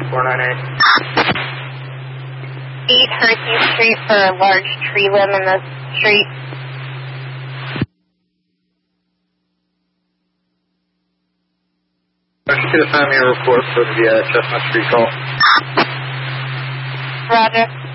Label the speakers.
Speaker 1: 498.
Speaker 2: 8 Hershey Street for a large tree limb in the street.
Speaker 1: Could you assign me a report for the Chestnut Street call?
Speaker 2: Roger.